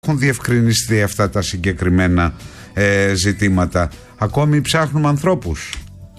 Έχουν διευκρινιστεί αυτά τα συγκεκριμένα ζητήματα. Ακόμη ψάχνουμε ανθρώπους.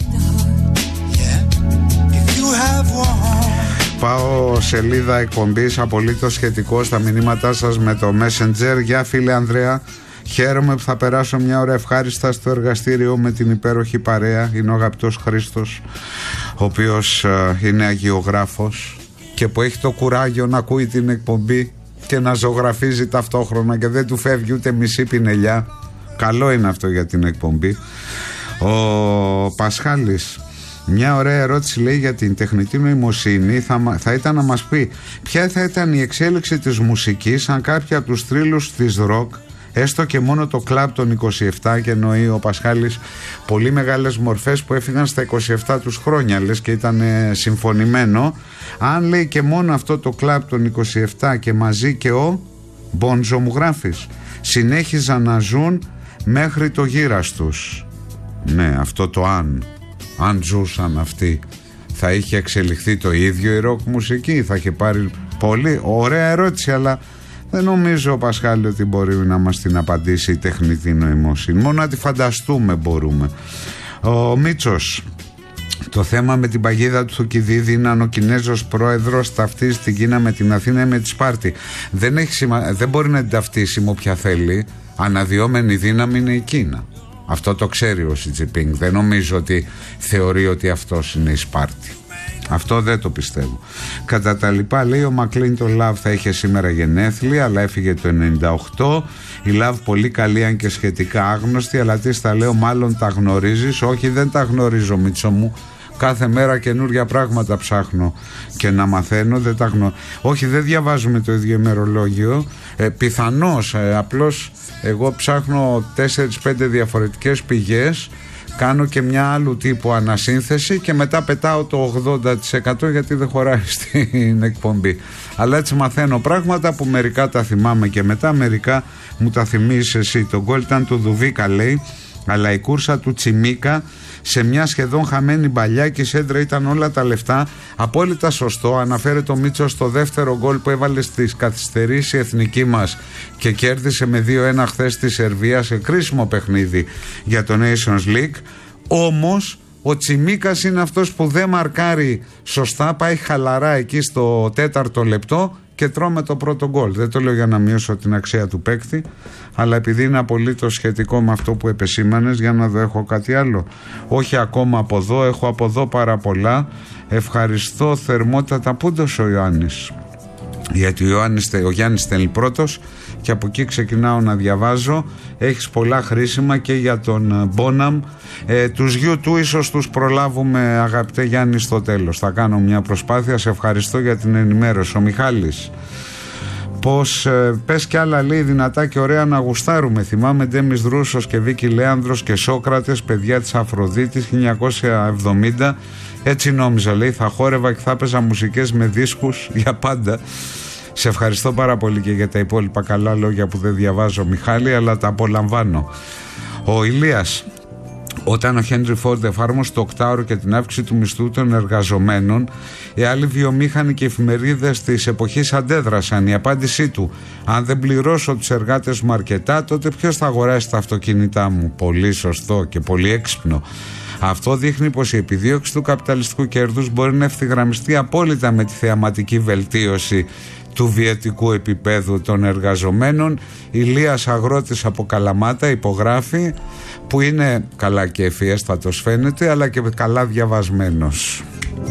Πάω σελίδα εκπομπής, απολύτως σχετικό στα μηνύματά σας με το Messenger. Γεια φίλε Ανδρέα, χαίρομαι που θα περάσω μια ώρα ευχάριστα στο εργαστήριο με την υπέροχη παρέα. Είναι ο αγαπητός Χρήστος, ο οποίος είναι αγιογράφος και που έχει το κουράγιο να ακούει την εκπομπή και να ζωγραφίζει ταυτόχρονα και δεν του φεύγει ούτε μισή πινελιά. Καλό είναι αυτό για την εκπομπή. Ο Πασχάλης, μια ωραία ερώτηση λέει για την τεχνητή νοημοσύνη. Θα ήταν να μας πει ποια θα ήταν η εξέλιξη της μουσικής αν κάποιοι από τους θρύλους της ροκ, έστω και μόνο το κλαμπ των 27, και εννοεί ο Πασχάλης πολύ μεγάλες μορφές που έφυγαν στα 27 τους χρόνια, λες και ήταν συμφωνημένο, αν λέει και μόνο αυτό το κλαμπ των 27 και μαζί και ο Μπόντζο, μου γράφεις, συνέχιζαν να ζουν μέχρι το γύρας τους. Ναι, αυτό το αν ζούσαν αυτοί, θα είχε εξελιχθεί το ίδιο η ροκ μουσική, θα είχε πάρει πολύ ωραία ερώτηση, αλλά δεν νομίζω, Πασχάλη, ότι μπορεί να μας την απαντήσει η τεχνητή νοημοσύνη. Μόνο να τη φανταστούμε μπορούμε. Ο Μίτσος, το θέμα με την παγίδα του Θουκυδίδη είναι αν ο Κινέζος πρόεδρος ταυτίζει την Κίνα με την Αθήνα ή με τη Σπάρτη. Δεν μπορεί να την ταυτίσει με όποια θέλει. Αναδυόμενη δύναμη είναι η Κίνα. Αυτό το ξέρει ο Σι Τζινπίνγκ. Δεν νομίζω ότι θεωρεί ότι αυτός είναι η Σπάρτη. Αυτό δεν το πιστεύω. Κατά τα λοιπά, λέει ο Μακλίν, το Love θα είχε σήμερα γενέθλια, αλλά έφυγε το 98. Η Love πολύ καλή, αν και σχετικά άγνωστη, αλλά τι στα λέω, μάλλον τα γνωρίζεις. Όχι, δεν τα γνωρίζω, Μίτσο μου. Κάθε μέρα καινούργια πράγματα ψάχνω και να μαθαίνω. Όχι, δεν διαβάζουμε το ίδιο ημερολόγιο. Πιθανώς, απλώς εγώ ψάχνω 4-5 διαφορετικές πηγές, κάνω και μια άλλου τύπου ανασύνθεση και μετά πετάω το 80% γιατί δεν χωράει στην εκπομπή. Αλλά έτσι μαθαίνω πράγματα που μερικά τα θυμάμαι και μετά μερικά μου τα θυμίζεις εσύ. Το γκολ ήταν του Δουβίκα, λέει, αλλά η κούρσα του Τσιμίκα σε μια σχεδόν χαμένη παλιά και η σέντρα ήταν όλα τα λεφτά. Απόλυτα σωστό. Αναφέρεται ο Μίτσος στο δεύτερο γκολ που έβαλε στις καθυστερήσεις η εθνική μας και κέρδισε με 2-1 χθες τη Σερβία σε κρίσιμο παιχνίδι για το Nations League. Όμως ο Τσιμίκας είναι αυτός που δεν μαρκάρει σωστά, πάει χαλαρά εκεί στο 4ο λεπτό και τρώμε το πρώτο γκολ. Δεν το λέω για να μειώσω την αξία του παίκτη, αλλά επειδή είναι απολύτως σχετικό με αυτό που επεσήμανες. Για να δω, έχω κάτι άλλο? Όχι ακόμα από εδώ, έχω από εδώ πάρα πολλά. Ευχαριστώ θερμότατα. Πού ο Ιωάννης? Γιατί ο Γιάννης στέλνει πρώτος και από εκεί ξεκινάω να διαβάζω. Έχεις πολλά χρήσιμα και για τον Μπόναμ. Τους YouTube ίσως τους προλάβουμε, αγαπητέ Γιάννη, στο τέλος. Θα κάνω μια προσπάθεια. Σε ευχαριστώ για την ενημέρωση. Ο Μιχάλης, πως πες κι άλλα, λέει, δυνατά και ωραία να γουστάρουμε. Θυμάμαι Ντέμις Δρούσος και Βίκη Λέανδρος και Σόκρατες, παιδιά της Αφροδίτης, 1970. Έτσι νόμιζα, λέει, θα χόρευα και θα έπαιζα μουσικές με δίσκους για πάντα. Σε ευχαριστώ πάρα πολύ και για τα υπόλοιπα καλά λόγια που δεν διαβάζω, Μιχάλη, αλλά τα απολαμβάνω. Ο Ηλίας, όταν ο Χένρι Φόρντ εφάρμοσε το οκτάωρο και την αύξηση του μισθού των εργαζομένων, οι άλλοι βιομήχανοι και εφημερίδες της εποχής αντέδρασαν. Η απάντησή του: αν δεν πληρώσω τους εργάτες μου αρκετά, τότε ποιος θα αγοράσει τα αυτοκίνητά μου? Πολύ σωστό και πολύ έξυπνο. Αυτό δείχνει πως η επιδίωξη του καπιταλιστικού κέρδους μπορεί να ευθυγραμμιστεί απόλυτα με τη θεαματική βελτίωση του βιωτικού επίπεδου των εργαζομένων. Ηλίας Αγρότης από Καλαμάτα υπογράφει, που είναι καλά και ευφιέστατος φαίνεται, αλλά και καλά διαβασμένος.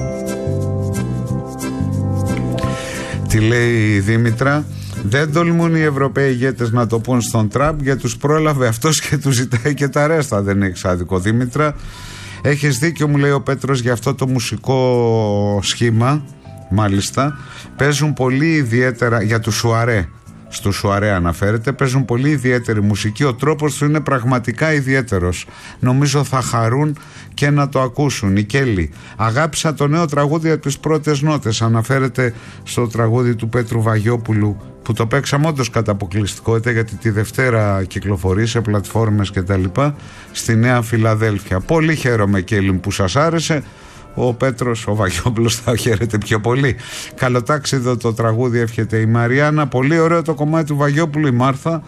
Τι λέει η Δήμητρα? Δεν τολμούν οι Ευρωπαίοι ηγέτες να το πούν στον Τραμπ, γιατί τους πρόλαβε αυτός και τους ζητάει και τα ρέστα. Δεν έχεις άδικο, Δήμητρα. Έχεις δίκιο, μου λέει ο Πέτρος, για αυτό το μουσικό σχήμα. Μάλιστα, παίζουν πολύ ιδιαίτερα για του Σουαρέ. Στο Σουαρέ αναφέρεται, παίζουν πολύ ιδιαίτερη μουσική. Ο τρόπος του είναι πραγματικά ιδιαίτερος. Νομίζω θα χαρούν και να το ακούσουν. Η Κέλλη, αγάπησα το νέο τραγούδι από τις πρώτες νότες. Αναφέρεται στο τραγούδι του Πέτρου Βαγιόπουλου, που το παίξαμε όντως κατά αποκλειστικότητα, γιατί τη Δευτέρα κυκλοφορεί σε πλατφόρμες κτλ. Στη Νέα Φιλαδέλφια. Πολύ χαίρομαι, Κέλλη, που σας άρεσε. Ο Πέτρος, ο Βαγιόπουλος θα χαίρεται πιο πολύ. Καλοτάξιδο το τραγούδι εύχεται η Μαριάννα. Πολύ ωραίο το κομμάτι του Βαγιόπουλου. Η Μάρθα